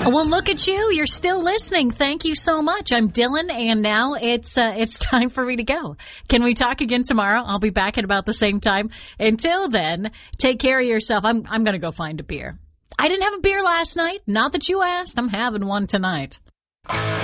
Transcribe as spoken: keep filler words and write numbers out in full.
Well, look at you. You're still listening. Thank you so much. I'm Dylan, and now it's uh, it's time for me to go. Can we talk again tomorrow? I'll be back at about the same time. Until then, take care of yourself. I'm I'm going to go find a beer. I didn't have a beer last night. Not that you asked. I'm having one tonight.